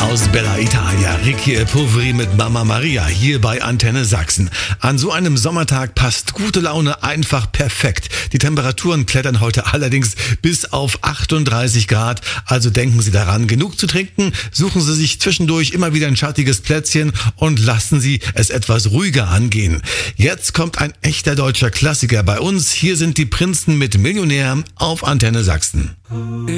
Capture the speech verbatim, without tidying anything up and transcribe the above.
aus Bella Italia, Ricky E. Poveri mit Mama Maria hier bei Antenne Sachsen. An so einem Sommertag passt gute Laune einfach perfekt. Die Temperaturen klettern heute allerdings bis auf achtunddreißig Grad, also denken Sie daran, genug zu trinken, suchen Sie sich zwischendurch immer wieder ein schattiges Plätzchen und lassen Sie es etwas ruhiger angehen. Jetzt kommt ein echter deutscher Klassiker bei uns. Hier sind die Prinzen mit Millionär auf Antenne Sachsen.